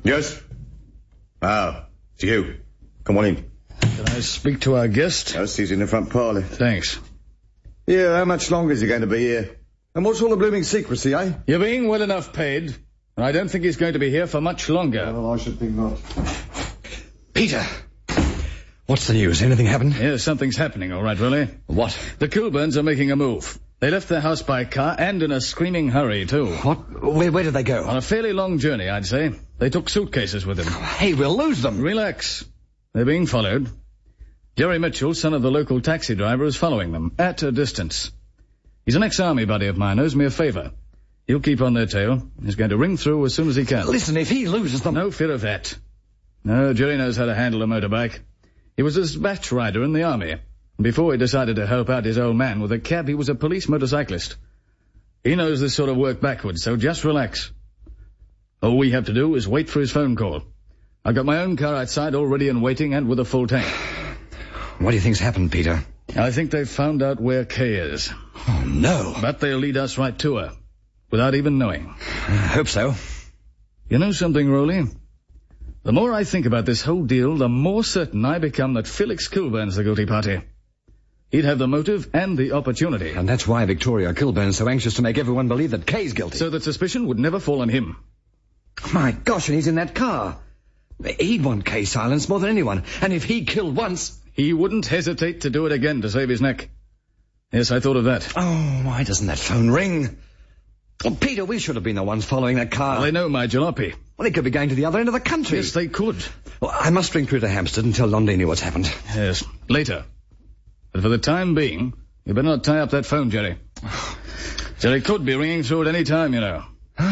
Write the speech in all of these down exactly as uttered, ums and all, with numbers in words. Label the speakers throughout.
Speaker 1: Yes? Ah, it's you. Come on in.
Speaker 2: Can I speak to our guest?
Speaker 1: Yes, he's in the front parlour.
Speaker 2: Thanks.
Speaker 1: Yeah, how much longer is he going to be here? And what's all the blooming secrecy, eh?
Speaker 2: You're being well enough paid. I don't think he's going to be here for much longer.
Speaker 1: Well, I should think not.
Speaker 3: Peter! What's the news? Anything happened?
Speaker 2: Yes, something's happening, all right, Willie.
Speaker 3: What?
Speaker 2: The Kilburns are making a move. They left their house by car and in a screaming hurry, too.
Speaker 3: What? Where, where did they go?
Speaker 2: On a fairly long journey, I'd say. They took suitcases with them.
Speaker 3: Hey, we'll lose them.
Speaker 2: Relax. They're being followed. Jerry Mitchell, son of the local taxi driver, is following them, at a distance. He's an ex-army buddy of mine, owes me a favour. He'll keep on their tail. He's going to ring through as soon as he can.
Speaker 3: Listen, if he loses them...
Speaker 2: No fear of that. No, Jerry knows how to handle a motorbike. He was a dispatch rider in the army. Before he decided to help out his old man with a cab, he was a police motorcyclist. He knows this sort of work backwards, so just relax. All we have to do is wait for his phone call. I've got my own car outside all ready and waiting and with a full tank.
Speaker 3: What do you think's happened, Peter?
Speaker 2: I think they've found out where Kay is.
Speaker 3: Oh, no.
Speaker 2: But they'll lead us right to her, without even knowing.
Speaker 3: I hope so.
Speaker 2: You know something, Rowley? The more I think about this whole deal, the more certain I become that Felix Kilburn's the guilty party. He'd have the motive and the opportunity.
Speaker 3: And that's why Victoria Kilburn's so anxious to make everyone believe that Kay's guilty.
Speaker 2: So that suspicion would never fall on him.
Speaker 3: My gosh, and he's in that car. He'd want Kay silenced more than anyone. And if he killed once...
Speaker 2: He wouldn't hesitate to do it again to save his neck. Yes, I thought of that.
Speaker 3: Oh, why doesn't that phone ring? Well, Peter, we should have been the ones following that car.
Speaker 2: Well, they know my jalopy.
Speaker 3: Well, they could be going to the other end of the country.
Speaker 2: Yes, they could.
Speaker 3: Well, I must ring through to Hampstead and tell Londini what's happened.
Speaker 2: Yes, later. But for the time being, you better not tie up that phone, Jerry. Jerry could be ringing through at any time, you know.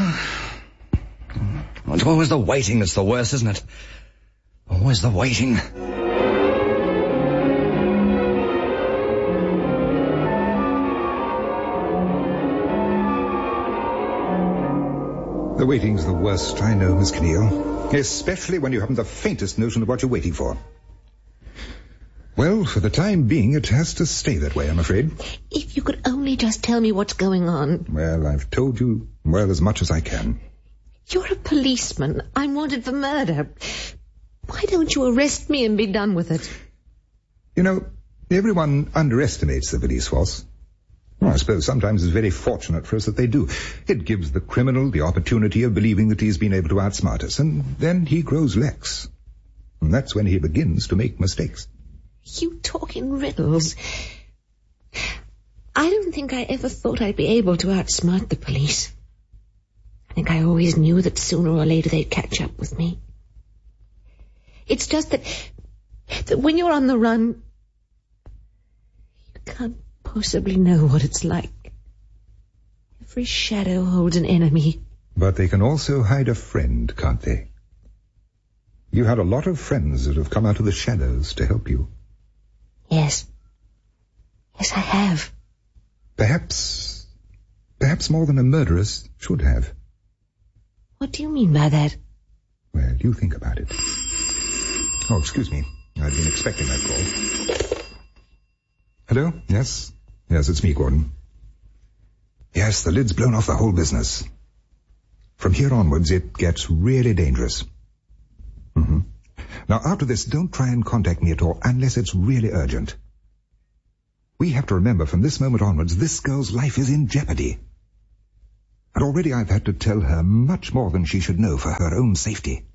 Speaker 3: Well, it's always the waiting that's the worst, isn't it? Always the waiting.
Speaker 4: The waiting's the worst, I know, Miss Keneal. Especially when you haven't the faintest notion of what you're waiting for. Well, for the time being, it has to stay that way, I'm afraid.
Speaker 5: If you could only just tell me what's going on.
Speaker 4: Well, I've told you, well, as much as I can.
Speaker 5: You're a policeman. I'm wanted for murder. Why don't you arrest me and be done with it?
Speaker 4: You know, everyone underestimates the police force. Well, I suppose sometimes it's very fortunate for us that they do. It gives the criminal the opportunity of believing that he's been able to outsmart us, and then he grows lax. And that's when he begins to make mistakes.
Speaker 5: You talk in riddles. I don't think I ever thought I'd be able to outsmart the police. I think I always knew that sooner or later they'd catch up with me. It's just that, that when you're on the run, you can't possibly know what it's like. Every shadow holds an enemy.
Speaker 4: But they can also hide a friend, can't they? You had a lot of friends that have come out of the shadows to help you.
Speaker 5: Yes. Yes, I have.
Speaker 4: Perhaps, perhaps more than a murderess should have.
Speaker 5: What do you mean by that?
Speaker 4: Well, you think about it. Oh, excuse me. I'd been expecting that call. Hello? Yes? Yes, it's me, Gordon. Yes, the lid's blown off the whole business. From here onwards, it gets really dangerous. Mm-hmm. Now, after this, don't try and contact me at all, unless it's really urgent. We have to remember, from this moment onwards, this girl's life is in jeopardy. And already I've had to tell her much more than she should know for her own safety.